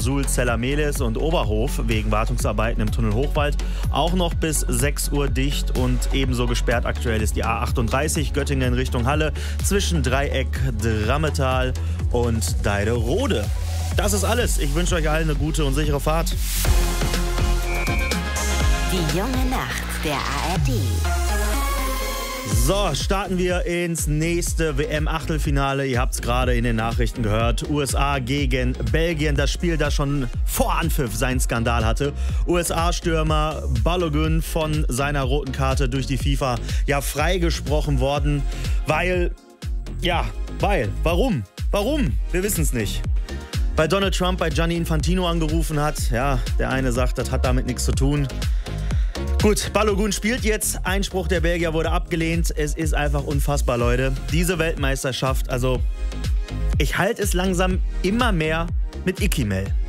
Suhl, Zella-Mehlis und Oberhof wegen Wartungsarbeiten im Tunnel Hochwald auch noch bis 6 Uhr dicht und ebenso gesperrt aktuell ist die A38 Göttingen Richtung Halle zwischen Dreieck, Drammetal und Deiderode. Das ist alles. Ich wünsche euch allen eine gute und sichere Fahrt. Die junge Nacht der ARD. So, starten wir ins nächste WM-Achtelfinale. Ihr habt es gerade in den Nachrichten gehört. USA gegen Belgien. Das Spiel, das schon vor Anpfiff seinen Skandal hatte. USA-Stürmer Balogun von seiner roten Karte durch die FIFA freigesprochen worden. Warum? Wir wissen es nicht. Weil Donald Trump bei Gianni Infantino angerufen hat. Ja, der eine sagt, das hat damit nichts zu tun. Gut, Balogun spielt jetzt. Einspruch der Belgier wurde abgelehnt. Es ist einfach unfassbar, Leute. Diese Weltmeisterschaft, also ich halte es langsam immer mehr mit Ikimel.